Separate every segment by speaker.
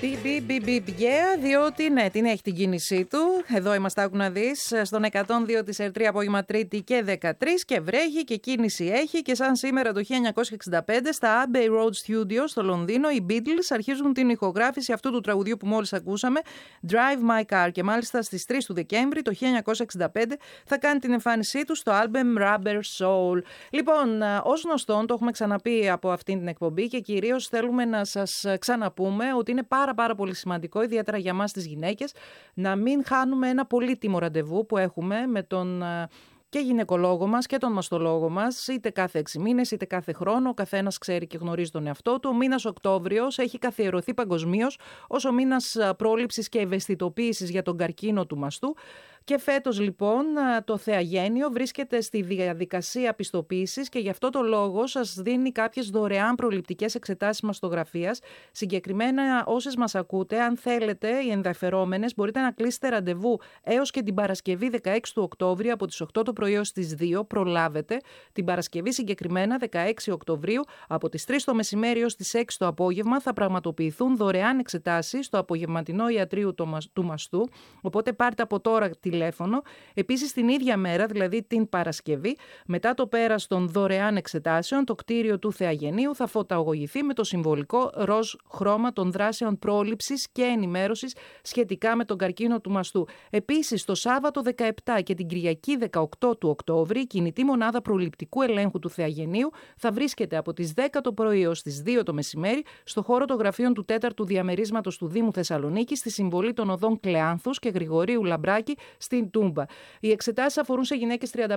Speaker 1: Διότι ναι, την έχει την κίνησή του. Εδώ είμαστε, άκου να δεις, στον 102 της ΕΡΤ απόγευμα Τρίτη και 13 και βρέχει και κίνηση έχει. Και σαν σήμερα το 1965 στα Abbey Road Studios στο Λονδίνο οι Beatles αρχίζουν την ηχογράφηση αυτού του τραγουδιού που μόλις ακούσαμε, Drive My Car. Και μάλιστα στις 3 του Δεκέμβρη το 1965 θα κάνει την εμφάνισή του στο album Rubber Soul. Λοιπόν, ως γνωστόν, το έχουμε ξαναπεί από αυτήν την εκπομπή και κυρίως θέλουμε να σας ξαναπούμε ότι είναι πάρα πολύ σημαντικό, ιδιαίτερα για μας τις γυναίκες, να μην χάνουμε ένα πολύτιμο ραντεβού που έχουμε με τον και γυναικολόγο μας και τον μαστολόγο μας, είτε κάθε 6 μήνες είτε κάθε χρόνο. Ο καθένας ξέρει και γνωρίζει τον εαυτό του. Ο μήνας Οκτώβριος έχει καθιερωθεί παγκοσμίως ως ο μήνας πρόληψης και ευαισθητοποίησης για τον καρκίνο του μαστού. Και φέτος λοιπόν το θεαγένειο βρίσκεται στη διαδικασία πιστοποίησης και γι' αυτό το λόγο σας δίνει κάποιες δωρεάν προληπτικές εξετάσεις μαστογραφίας. Συγκεκριμένα όσες μας ακούτε, αν θέλετε, οι ενδιαφερόμενες, μπορείτε να κλείσετε ραντεβού έως και την Παρασκευή 16 του Οκτώβρη από τις 8 το πρωί ως τις 2. Προλάβετε την Παρασκευή συγκεκριμένα 16 Οκτωβρίου από τις 3 το μεσημέρι ως τις 6 το απόγευμα θα πραγματοποιηθούν δωρεάν εξετάσεις στο απογευματινό ιατρείο του μαστού. Οπότε πάρτε από τώρα τηλέφωνο. Επίσης την ίδια μέρα, δηλαδή την Παρασκευή, μετά το πέρας των δωρεάν εξετάσεων, το κτίριο του θεαγενείου θα φωταγωγηθεί με το συμβολικό ροζ χρώμα των δράσεων πρόληψης και ενημέρωσης σχετικά με τον καρκίνο του μαστού. Επίσης, το Σάββατο 17 και την Κυριακή 18 του Οκτώβρη, η κινητή μονάδα προληπτικού ελέγχου του θεαγενείου θα βρίσκεται από τις 10 το πρωί ως τις 2 το μεσημέρι στο χώρο των γραφείων του 4ου διαμερίσματος του Δήμου Θεσσαλονίκης, στη συμβολή των οδών Κλεάνθους και Γρηγορίου Λαμπράκη στην Τούμπα. Οι εξετάσεις αφορούν σε γυναίκες 35-70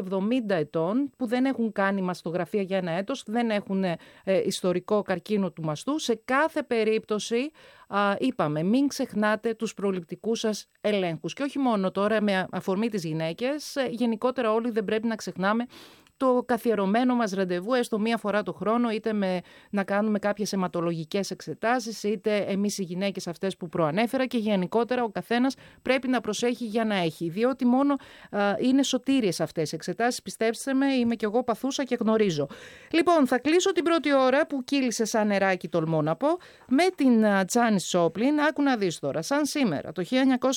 Speaker 1: ετών που δεν έχουν κάνει μαστογραφία για ένα έτος, δεν έχουν ιστορικό καρκίνο του μαστού. Σε κάθε περίπτωση, είπαμε, μην ξεχνάτε τους προληπτικούς σας ελέγχους. Και όχι μόνο τώρα με αφορμή τις γυναίκες, γενικότερα όλοι δεν πρέπει να ξεχνάμε το καθιερωμένο μας ραντεβού, έστω μία φορά το χρόνο, είτε να κάνουμε κάποιες αιματολογικές εξετάσεις, είτε εμείς οι γυναίκες αυτές που προανέφερα, και γενικότερα ο καθένας πρέπει να προσέχει για να έχει, διότι μόνο είναι σωτήριες αυτές οι εξετάσεις, πιστέψτε με, είμαι κι εγώ παθούσα και γνωρίζω. Λοιπόν, θα κλείσω την πρώτη ώρα που κύλησε σαν νεράκι, τολμώ να πω, με την Τζάνις Τζόπλιν. Άκου να δεις τώρα, σαν σήμερα, το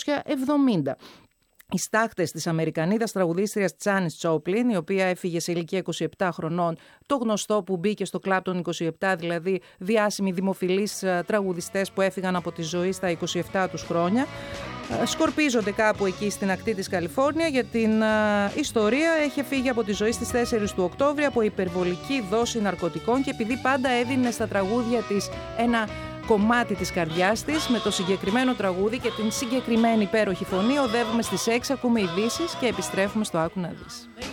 Speaker 1: 1970. Οι στάχτες της Αμερικανίδας τραγουδίστριας Τζάνις Τζόπλιν, η οποία έφυγε σε ηλικία 27 χρονών, το γνωστό που μπήκε στο κλαμπ των 27, δηλαδή διάσημοι δημοφιλείς τραγουδιστές που έφυγαν από τη ζωή στα 27 τους χρόνια, σκορπίζονται κάπου εκεί στην ακτή της Καλιφόρνια. Για την ιστορία, έχει φύγει από τη ζωή στις 4 του Οκτώβρη από υπερβολική δόση ναρκωτικών και επειδή πάντα έδινε στα τραγούδια της ένα κομμάτι της καρδιάς της, με το συγκεκριμένο τραγούδι και την συγκεκριμένη υπέροχη φωνή, οδεύουμε στις 6, ακούμε ειδήσεις και επιστρέφουμε στο Άκου να δεις.